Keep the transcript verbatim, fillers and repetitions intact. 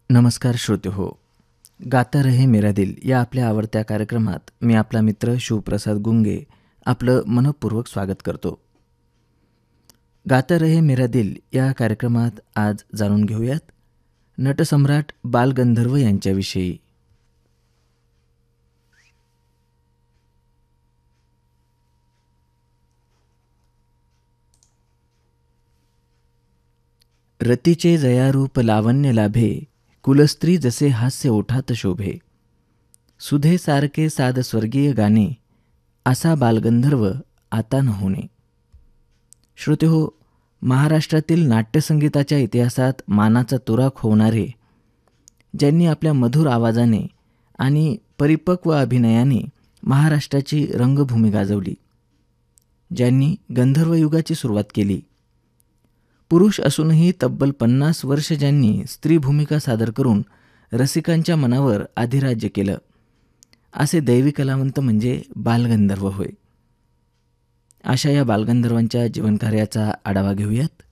नमस्कार श्रोते हो. गाता रहे मेरा दिल या आपल्या आवडत्या कार्यक्रमात मी आपला मित्र शिवप्रसाद गुंगे आपलं मनःपूर्वक स्वागत करतो. गाता रहे मेरा दिल या कार्यक्रमात आज जाणून घेऊयात नटसम्राट बालगंधर्व यांच्याविषयी. रतीचे जयारूप लावण्य लाभे, कुलस्त्री जसे हास्य ओठात शोभे. सुधे सारखे साध स्वर्गीय गाणे, असा बालगंधर्व आता न होणे. श्रोते हो, महाराष्ट्रातील नाट्यसंगीताच्या इतिहासात मानाचा तुरा खोवणारे, ज्यांनी आपल्या मधुर आवाजाने आणि परिपक्व अभिनयाने महाराष्ट्राची रंगभूमी गाजवली, ज्यांनी गंधर्वयुगाची सुरुवात केली. पुरुष असूनही तब्बल पन्नास वर्ष ज्यांनी स्त्री भूमिका सादर करून रसिकांच्या मनावर अधिराज्य केलं, असे दैवी कलावंत म्हणजे बालगंधर्व होय. अशा या बालगंधर्वांच्या जीवनकार्याचा आढावा घेऊयात.